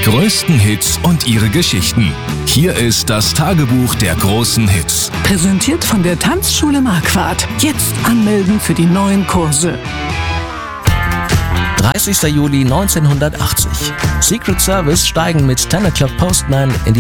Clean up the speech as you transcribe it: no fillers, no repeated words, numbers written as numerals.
Die größten Hits und ihre Geschichten. Hier ist das Tagebuch der großen Hits. Präsentiert von der Tanzschule Marquardt. Jetzt anmelden für die neuen Kurse. 30. Juli 1980. Secret Service steigen mit 10 O'Clock Postman in die